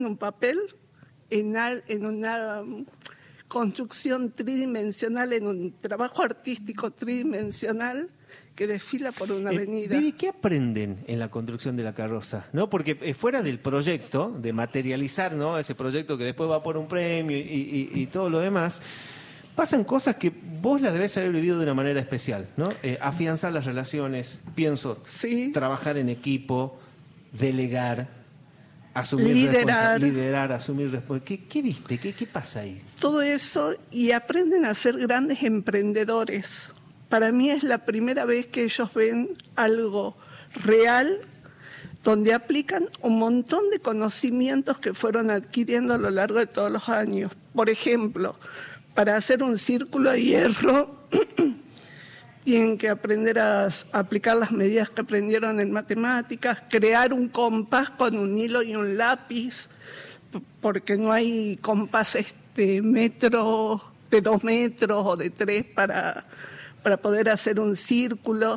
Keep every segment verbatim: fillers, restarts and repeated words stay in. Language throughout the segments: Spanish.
un papel en, al, en una um, construcción tridimensional, en un trabajo artístico tridimensional que desfila por una eh, avenida. Vivi, ¿qué aprenden en la construcción de la carroza? ¿No? Porque eh, fuera del proyecto, de materializar, ¿no?, ese proyecto que después va por un premio y, y, y todo lo demás, pasan cosas que vos las debés haber vivido de una manera especial, ¿no? Eh, afianzar las relaciones, pienso, sí. trabajar en equipo, delegar, asumir liderar, liderar, asumir responsabilidad. ¿Qué, ¿Qué viste? ¿Qué, ¿Qué pasa ahí? Todo eso, y aprenden a ser grandes emprendedores. Para mí es la primera vez que ellos ven algo real donde aplican un montón de conocimientos que fueron adquiriendo a lo largo de todos los años. Por ejemplo, para hacer un círculo de hierro tienen que aprender a aplicar las medidas que aprendieron en matemáticas, crear un compás con un hilo y un lápiz, porque no hay compases de metro, de dos metros o de tres para, para poder hacer un círculo.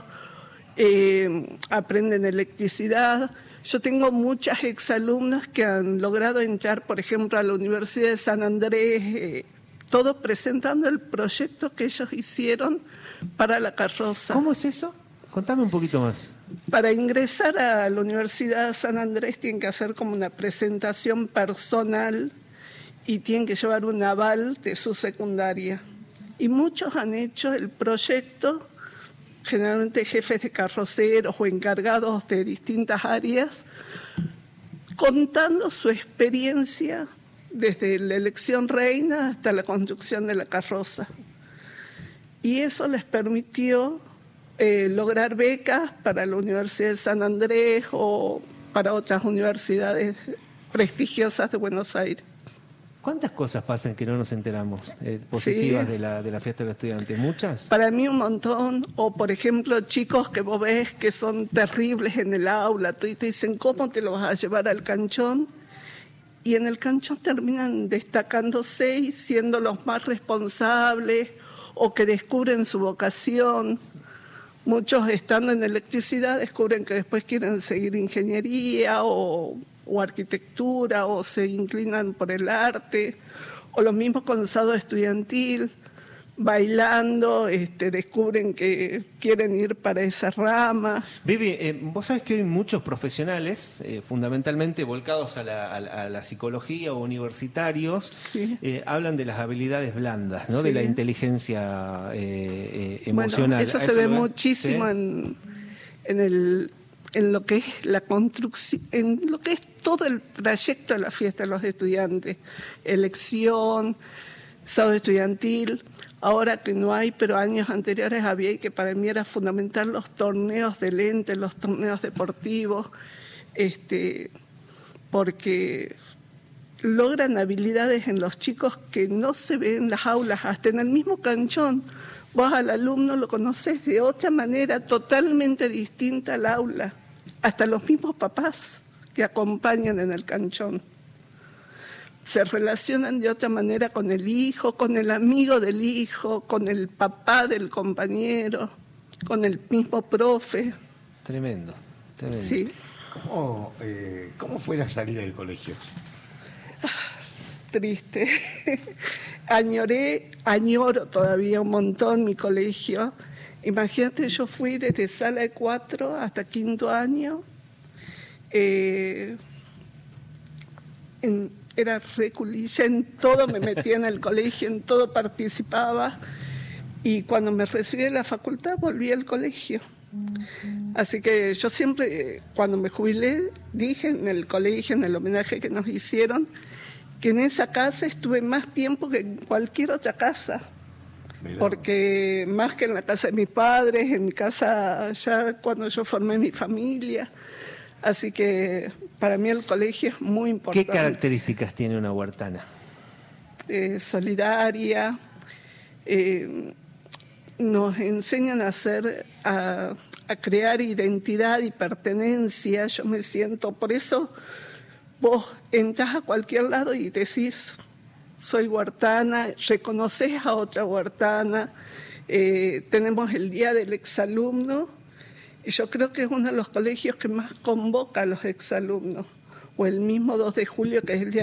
Eh, aprenden electricidad. Yo tengo muchas exalumnas que han logrado entrar, por ejemplo, a la Universidad de San Andrés, eh, todo presentando el proyecto que ellos hicieron para la carroza. ¿Cómo es eso? Contame un poquito más. Para ingresar a la Universidad de San Andrés tienen que hacer como una presentación personal y tienen que llevar un aval de su secundaria. Y muchos han hecho el proyecto, generalmente jefes de carroceros o encargados de distintas áreas, contando su experiencia desde la elección reina hasta la construcción de la carroza. Y eso les permitió eh, lograr becas para la Universidad de San Andrés o para otras universidades prestigiosas de Buenos Aires. ¿Cuántas cosas pasan que no nos enteramos, eh, positivas sí. de la, de la fiesta del estudiante? ¿Muchas? Para mí un montón. O, por ejemplo, chicos que vos ves que son terribles en el aula, y te dicen, ¿cómo te lo vas a llevar al canchón? Y en el canchón terminan destacándose y siendo los más responsables o que descubren su vocación. Muchos estando en electricidad descubren que después quieren seguir ingeniería o, o arquitectura o se inclinan por el arte. O lo mismo con el sábado estudiantil, bailando, este, descubren que quieren ir para esa rama. Vivi, eh, vos sabés que hay muchos profesionales, eh, fundamentalmente volcados a la, a, a la psicología o universitarios, sí. eh, hablan de las habilidades blandas, ¿no? Sí. De la inteligencia eh, eh, emocional. Bueno, eso se ve muchísimo ¿sí? en, en, el, en lo que es la construcción, en lo que es todo el trayecto de la fiesta de los estudiantes, elección, sábado estudiantil. Ahora que no hay, pero años anteriores había, y que para mí era fundamental, los torneos de lente, los torneos deportivos, este, porque logran habilidades en los chicos que no se ven en las aulas, hasta en el mismo canchón. Vos al alumno lo conocés de otra manera totalmente distinta al aula, hasta los mismos papás que acompañan en el canchón. Se relacionan de otra manera con el hijo, con el amigo del hijo, con el papá del compañero, con el mismo profe. Tremendo, tremendo. Sí. ¿Cómo, eh, ¿Cómo fue la salida del colegio? Triste. Añoré, añoro todavía un montón mi colegio. Imagínate, yo fui desde sala de cuatro hasta quinto año. Eh, en, Era reculilla, en todo me metía en el colegio, en todo participaba. Y cuando me recibí de la facultad, volví al colegio. Así que yo siempre, cuando me jubilé, dije en el colegio, en el homenaje que nos hicieron, que en esa casa estuve más tiempo que en cualquier otra casa. Mirá. Porque más que en la casa de mis padres, en mi casa ya cuando yo formé mi familia. Así que para mí el colegio es muy importante. ¿Qué características tiene una huertana? Eh, solidaria, eh, nos enseñan a hacer, a, a crear identidad y pertenencia. Yo me siento, por eso vos entras a cualquier lado y decís, soy huertana, reconoces a otra huertana. Eh, tenemos el Día del Exalumno. Y yo creo que es uno de los colegios que más convoca a los exalumnos, o el mismo dos de julio, que es el Día